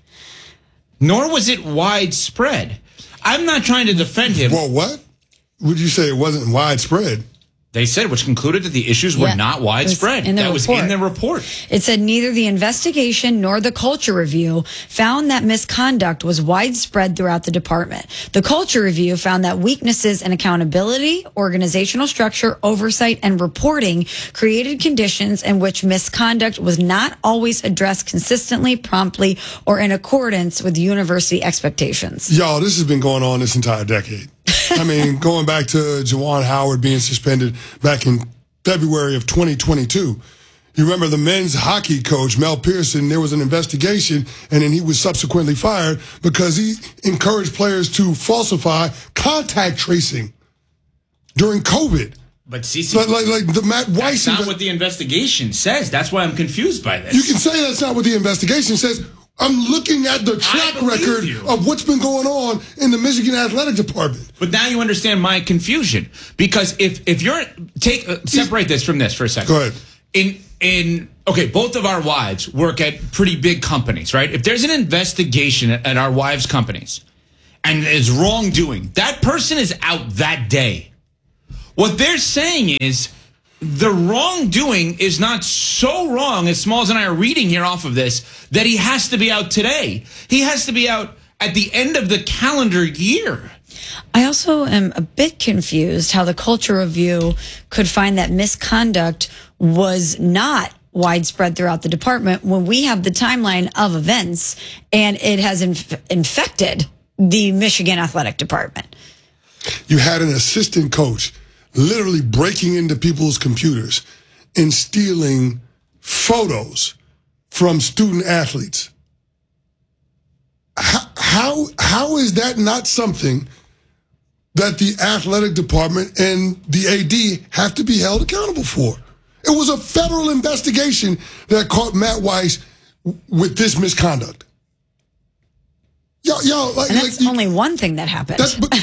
Nor was it widespread. I'm not trying to defend him. Well, what? Would you say it wasn't widespread? They said, which concluded that the issues were not widespread. That was in the report. It said neither the investigation nor the culture review found that misconduct was widespread throughout the department. The culture review found that weaknesses in accountability, organizational structure, oversight, and reporting created conditions in which misconduct was not always addressed consistently, promptly, or in accordance with university expectations. Y'all, this has been going on this entire decade. I mean, going back to Juwan Howard being suspended back in February of 2022. You remember the men's hockey coach, Mel Pearson, there was an investigation, and then he was subsequently fired because he encouraged players to falsify contact tracing during COVID. But CC, like the Matt Weiss. That's not what the investigation says. That's why I'm confused by this. You can say that's not what the investigation says. I'm looking at the track record of what's been going on in the Michigan Athletic Department. But now you understand my confusion, because if you're separate this from this for a second. Go ahead. Okay, both of our wives work at pretty big companies, right? If there's an investigation at our wives' companies and is wrongdoing, that person is out that day. What they're saying is the wrongdoing is not so wrong, as Smalls and I are reading here off of this, that he has to be out today. He has to be out at the end of the calendar year. I also am a bit confused how the culture review could find that misconduct was not widespread throughout the department when we have the timeline of events and it has infected the Michigan Athletic Department. You had an assistant coach literally breaking into people's computers and stealing photos from student athletes. How is that not something that the athletic department and the AD have to be held accountable for? It was a federal investigation that caught Matt Weiss with this misconduct. And that's only one thing that happened.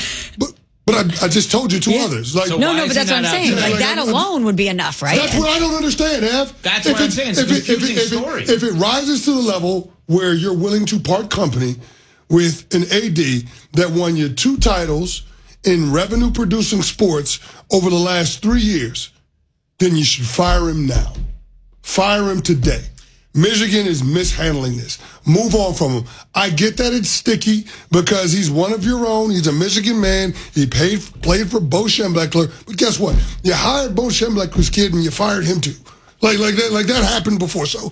But I just told you two others. Like, but that's what I'm saying. Like that alone would be enough, right? That's what I don't understand, Ev. That's what I'm saying. It's a confusing story. If it rises to the level where you're willing to part company with an AD that won you 2 titles in revenue-producing sports over the last 3 years, then you should fire him now. Fire him today. Michigan is mishandling this. Move on from him. I get that it's sticky because he's one of your own. He's a Michigan man. He played for Bo Schembechler. But guess what? You hired Bo Schembechler's kid and you fired him too. Like that happened before. So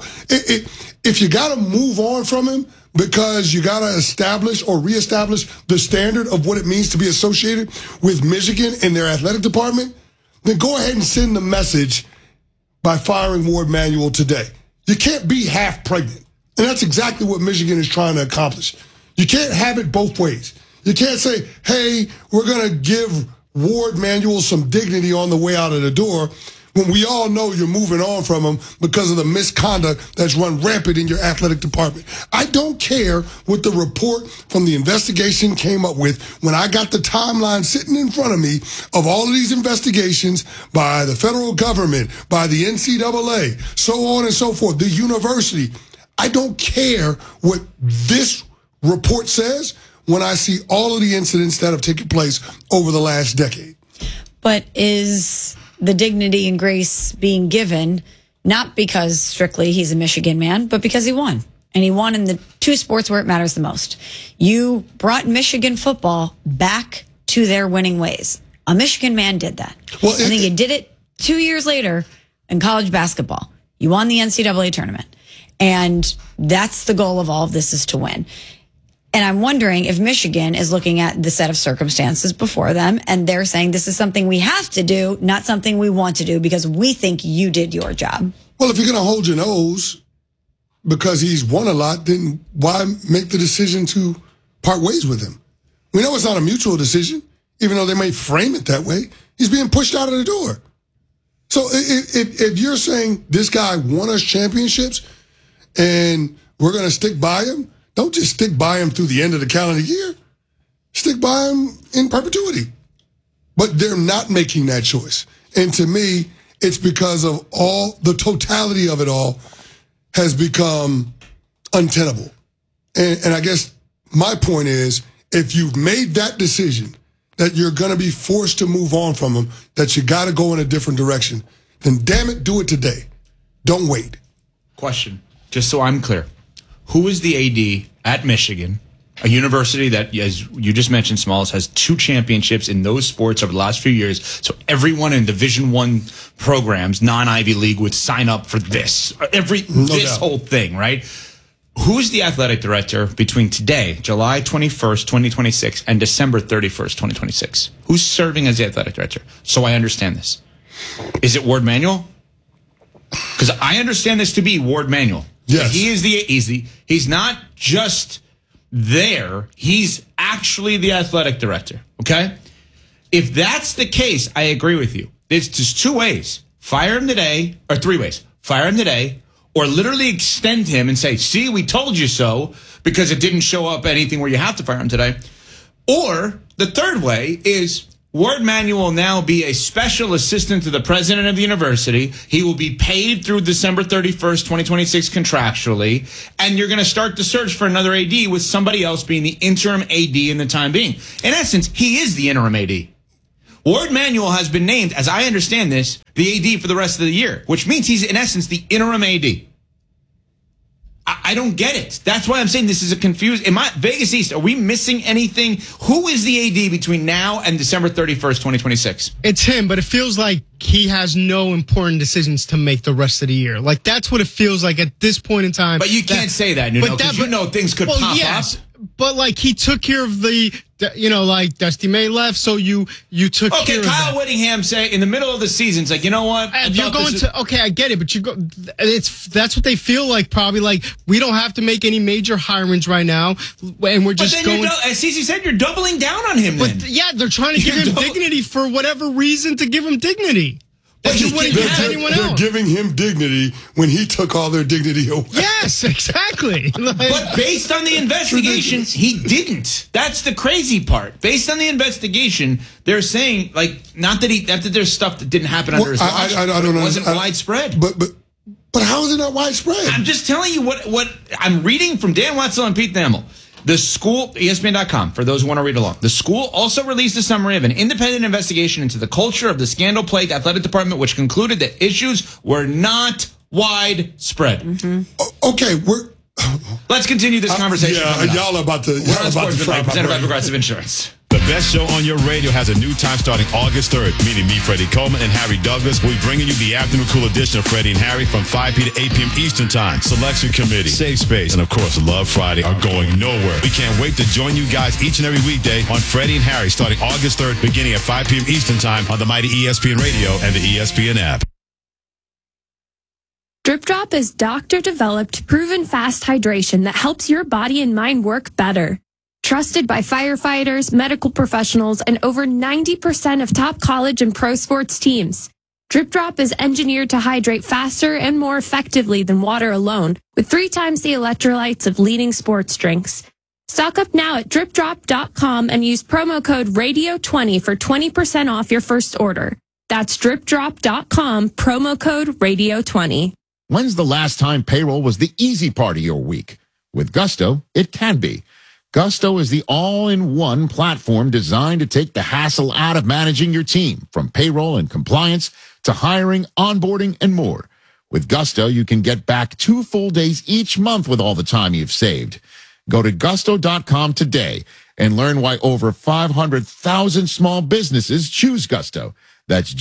if you got to move on from him because you got to establish or reestablish the standard of what it means to be associated with Michigan and their athletic department, then go ahead and send the message by firing Ward Manuel today. You can't be half pregnant. And that's exactly what Michigan is trying to accomplish. You can't have it both ways. You can't say, hey, we're going to give Ward Manuel some dignity on the way out of the door when we all know you're moving on from him because of the misconduct that's run rampant in your athletic department. I don't care what the report from the investigation came up with when I got the timeline sitting in front of me of all of these investigations by the federal government, by the NCAA, so on and so forth, the university. I don't care what this report says when I see all of the incidents that have taken place over the last decade. But is the dignity and grace being given not because strictly he's a Michigan man, but because he won? And he won in the 2 sports where it matters the most. You brought Michigan football back to their winning ways. A Michigan man did that. Well, and then you did it 2 years later in college basketball. You won the NCAA tournament. And that's the goal of all of this, is to win. And I'm wondering if Michigan is looking at the set of circumstances before them and they're saying this is something we have to do, not something we want to do because we think you did your job. Well, if you're going to hold your nose because he's won a lot, then why make the decision to part ways with him? We know it's not a mutual decision, even though they may frame it that way. He's being pushed out of the door. So if you're saying this guy won us championships and we're going to stick by him, don't just stick by him through the end of the calendar year. Stick by him in perpetuity. But they're not making that choice. And to me, it's because of all the totality of it all has become untenable. And I guess my point is, if you've made that decision that you're going to be forced to move on from him, that you got to go in a different direction, then damn it, do it today. Don't wait. Question, just so I'm clear. Who is the AD at Michigan, a university that, as you just mentioned, Smalls, has 2 championships in those sports over the last few years? So everyone in Division I programs, non-Ivy League, would sign up for this. This whole thing, right? Who is the athletic director between today, July 21st, 2026, and December 31st, 2026? Who's serving as the athletic director? So I understand this. Is it Ward Manuel? Because I understand this to be Ward Manuel. Yes. He's not just there. He's actually the athletic director. Okay? If that's the case, I agree with you. It's just 2 ways. Fire him today, or 3 ways. Fire him today, or literally extend him and say, see, we told you so, because it didn't show up anything where you have to fire him today. Or the third way is Warde Manuel will now be a special assistant to the president of the university. He will be paid through December 31st, 2026 contractually. And you're going to start the search for another AD with somebody else being the interim AD in the time being. In essence, he is the interim AD. Warde Manuel has been named, as I understand this, the AD for the rest of the year, which means he's, in essence, the interim AD. I don't get it. That's why I'm saying this is a confused. Vegas East, are we missing anything? Who is the AD between now and December 31st, 2026? It's him, but it feels like he has no important decisions to make the rest of the year. Like, that's what it feels like at this point in time. But you can't say that, Nuno, because you know things could pop up. But, like, he took care of like, Dusty May left, so you took care of Kyle Whittingham say in the middle of the season, it's like, you know what? I get it, but that's what they feel like, probably. Like, we don't have to make any major hirings right now, and we're just going. As Cece said, you're doubling down on him. Then. But yeah, they're trying to give him dignity for whatever reason to give him dignity. They're giving him dignity when he took all their dignity away. Yes, exactly. But based on the investigation, he didn't. That's the crazy part. Based on the investigation, they're saying, like, not that there's stuff that didn't happen under his watch. I don't know. It wasn't widespread. But how is it not widespread? I'm just telling you what I'm reading from Dan Wetzel and Pete Thamel. The school, ESPN.com, for those who want to read along. The school also released a summary of an independent investigation into the culture of the scandal-plagued athletic department, which concluded that issues were not widespread. Mm-hmm. Okay, let's continue this conversation. Y'all about to fry presented by Progressive Insurance. The best show on your radio has a new time starting August 3rd, meaning me, Freddie Coleman, and Harry Douglas. We'll be bringing you the afternoon cool edition of Freddie and Harry from 5 p. to 8 p.m. Eastern Time. Selection Committee, Safe Space, and of course, Love Friday are going nowhere. We can't wait to join you guys each and every weekday on Freddie and Harry starting August 3rd, beginning at 5 p.m. Eastern Time on the mighty ESPN Radio and the ESPN app. Drip Drop is doctor-developed, proven fast hydration that helps your body and mind work better. Trusted by firefighters, medical professionals, and over 90% of top college and pro sports teams. Drip Drop is engineered to hydrate faster and more effectively than water alone, with 3 times the electrolytes of leading sports drinks. Stock up now at dripdrop.com and use promo code RADIO20 for 20% off your first order. That's dripdrop.com, promo code RADIO20. When's the last time payroll was the easy part of your week? With Gusto, it can be. Gusto is the all-in-one platform designed to take the hassle out of managing your team, from payroll and compliance to hiring, onboarding, and more. With Gusto, you can get back 2 full days each month with all the time you've saved. Go to gusto.com today and learn why over 500,000 small businesses choose Gusto. That's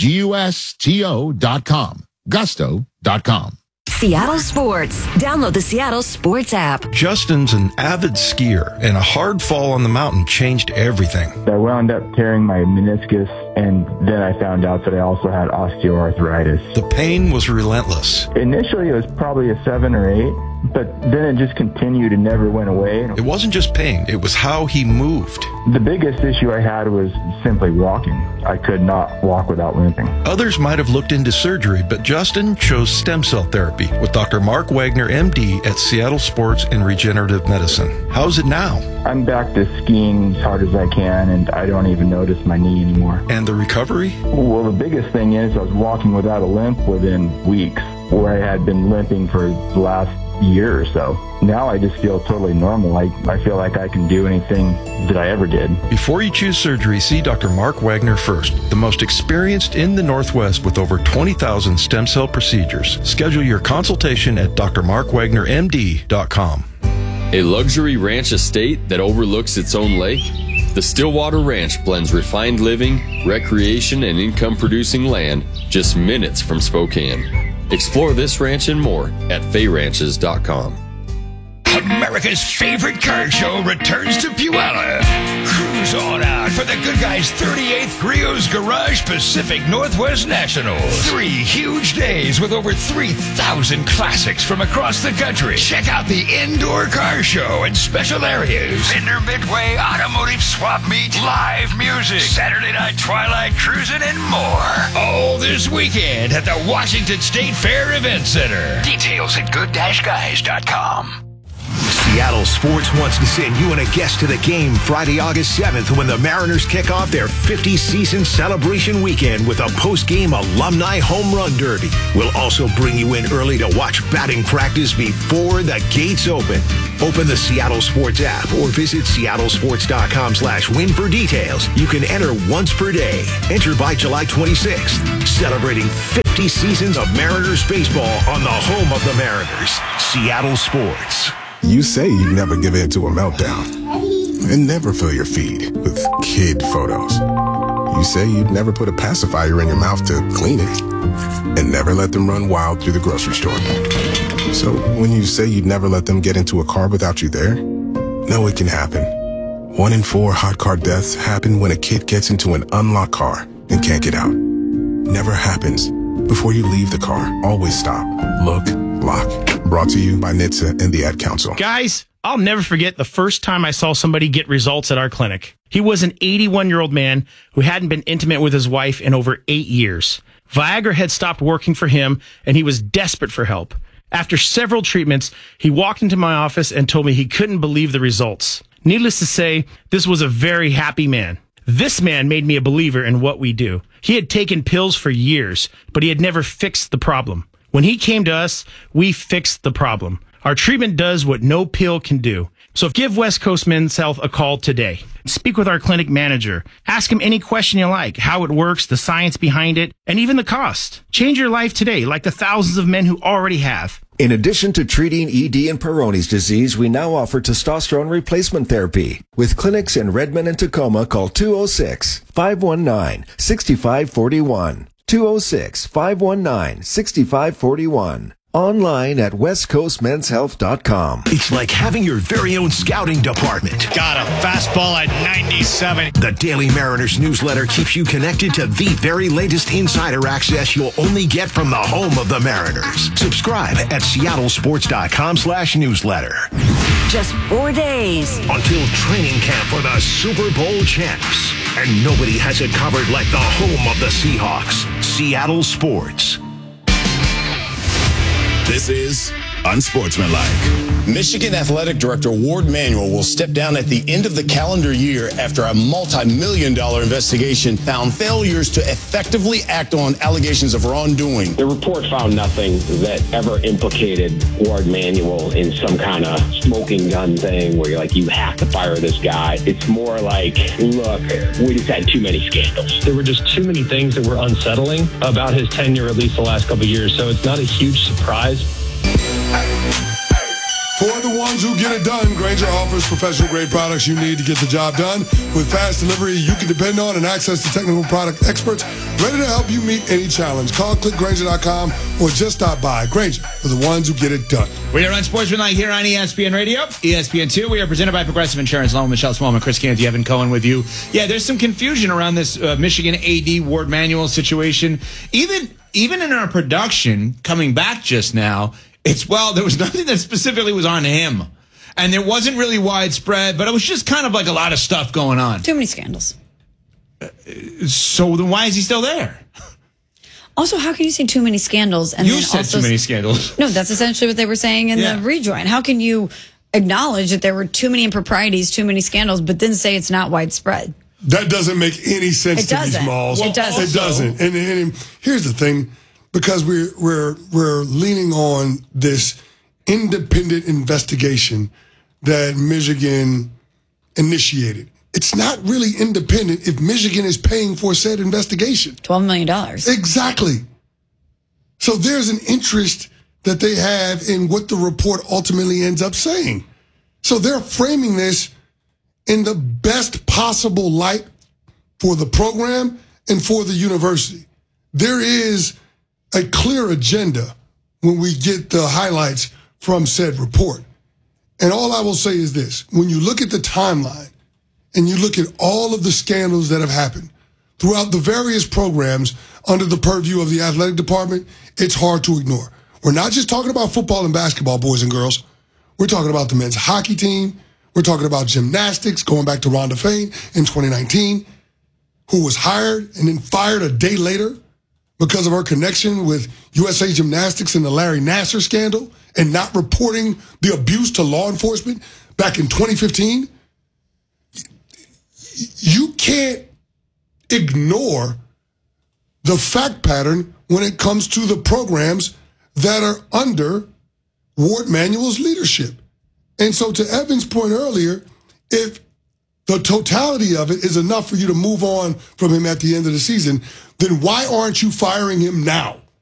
GUSTO.com. Gusto.com. Seattle Sports. Download the Seattle Sports app. Justin's an avid skier, and a hard fall on the mountain changed everything. I wound up tearing my meniscus, and then I found out that I also had osteoarthritis. The pain was relentless. Initially, it was probably a 7 or 8, but then it just continued and never went away. It wasn't just pain, it was how he moved. The biggest issue I had was simply walking. I could not walk without limping. Others might have looked into surgery, but Justin chose stem cell therapy with Dr. Mark Wagner, MD, at Seattle Sports and Regenerative Medicine. How's it now? I'm back to skiing as hard as I can, and I don't even notice my knee anymore. And the recovery? Well, the biggest thing is I was walking without a limp within weeks, where I had been limping for the last year or so. Now I just feel totally normal. I feel like I can do anything that I ever did. Before you choose surgery, see Dr. Mark Wagner first, the most experienced in the Northwest with over 20,000 stem cell procedures. Schedule your consultation at drmarkwagnermd.com. A luxury ranch estate that overlooks its own lake? The Stillwater Ranch blends refined living, recreation, and income-producing land just minutes from Spokane. Explore this ranch and more at fayranches.com. America's favorite car show returns to Puyallup. Who's on out for the good guys' 38th Griot's Garage Pacific Northwest National? 3 huge days with over 3,000 classics from across the country. Check out the indoor car show and special areas. Vendor Midway Automotive Swap Meet, live music, Saturday night twilight cruising, and more. All this weekend at the Washington State Fair Event Center. Details at good-guys.com. Seattle Sports wants to send you and a guest to the game Friday, August 7th when the Mariners kick off their 50-season celebration weekend with a post-game alumni home run derby. We'll also bring you in early to watch batting practice before the gates open. Open the Seattle Sports app or visit seattlesports.com/win for details. You can enter once per day. Enter by July 26th. Celebrating 50 seasons of Mariners baseball on the home of the Mariners. Seattle Sports. You say you'd never give in to a meltdown and never fill your feed with kid photos. You say you'd never put a pacifier in your mouth to clean it and never let them run wild through the grocery store. So when you say you'd never let them get into a car without you there, no, it can happen. 1 in 4 hot car deaths happen when a kid gets into an unlocked car and can't get out. Never happens. Before you leave the car, always stop, look, lock. Brought to you by NHTSA and the Ad Council. Guys, I'll never forget the first time I saw somebody get results at our clinic. He was an 81-year-old man who hadn't been intimate with his wife in over 8 years. Viagra had stopped working for him, and he was desperate for help. After several treatments, he walked into my office and told me he couldn't believe the results. Needless to say, this was a very happy man. This man made me a believer in what we do. He had taken pills for years, but he had never fixed the problem. When he came to us, we fixed the problem. Our treatment does what no pill can do. So give West Coast Men's Health a call today. Speak with our clinic manager. Ask him any question you like, how it works, the science behind it, and even the cost. Change your life today, like the thousands of men who already have. In addition to treating ED and Peyronie's disease, we now offer testosterone replacement therapy. With clinics in Redmond and Tacoma, call 206-519-6541. 206-519-6541. Online at westcoastmenshealth.com. It's like having your very own scouting department. Got a fastball at 97. The Daily Mariners newsletter keeps you connected to the very latest insider access you'll only get from the home of the Mariners. Subscribe at seattlesports.com/newsletter. Just 4 days until training camp for the Super Bowl champs. And nobody has it covered like the home of the Seahawks. Seattle Sports. This is Unsportsmanlike. Michigan Athletic Director Ward Manuel will step down at the end of the calendar year after a multi-million-dollar investigation found failures to effectively act on allegations of wrongdoing. The report found nothing that ever implicated Ward Manuel in some kind of smoking gun thing where you're like, you have to fire this guy. It's more like, look, we just had too many scandals. There were just too many things that were unsettling about his tenure, at least the last couple of years. So it's not a huge surprise. For the ones who get it done, Grainger offers professional-grade products you need to get the job done. With fast delivery you can depend on and access to technical product experts ready to help you meet any challenge. Call clickgrainger.com or just stop by. Grainger, for the ones who get it done. We are Unsportsmanlike here on ESPN Radio, ESPN2. We are presented by Progressive Insurance. Along with Michelle Smallman, Chris Canty, Evan Cohen with you. Yeah, there's some confusion around this Michigan AD Ward Manuel situation. Even in our production, coming back just now, there was nothing that specifically was on him. And there wasn't really widespread, but it was just kind of like a lot of stuff going on. Too many scandals. So then why is he still there? Also, how can you say too many scandals? And you then said also, too many scandals. No, that's essentially what they were saying in the rejoin. How can you acknowledge that there were too many improprieties, too many scandals, but then say it's not widespread? That doesn't make any sense to me, Smalls. It doesn't. It doesn't. And here's the thing. Because we're leaning on this independent investigation that Michigan initiated. It's not really independent if Michigan is paying for said investigation. $12 million. Exactly. So there's an interest that they have in what the report ultimately ends up saying. So they're framing this in the best possible light for the program and for the university. There is a clear agenda when we get the highlights from said report. And all I will say is this. When you look at the timeline, and you look at all of the scandals that have happened throughout the various programs under the purview of the athletic department, it's hard to ignore. We're not just talking about football and basketball, boys and girls. We're talking about the men's hockey team. We're talking about gymnastics, going back to Rhonda Fain in 2019, who was hired and then fired a day later because of her connection with USA Gymnastics and the Larry Nassar scandal and not reporting the abuse to law enforcement back in 2015. You can't ignore the fact pattern when it comes to the programs that are under Ward Manuel's leadership. And so to Evan's point earlier, if the totality of it is enough for you to move on from him at the end of the season, then why aren't you firing him now?